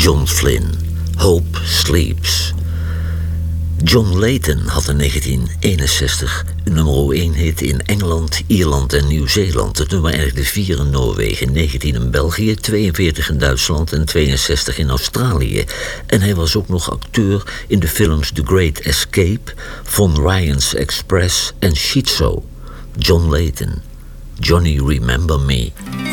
John Flynn, Hope Sleeps. John Leyton had in 1961 een nummer 1 hit in Engeland, Ierland en Nieuw-Zeeland. Het nummer eindigde 4 in Noorwegen, 19 in België, 42 in Duitsland en 62 in Australië. En hij was ook nog acteur in de films The Great Escape, Von Ryan's Express en Schizo. John Leyton, Johnny Remember Me.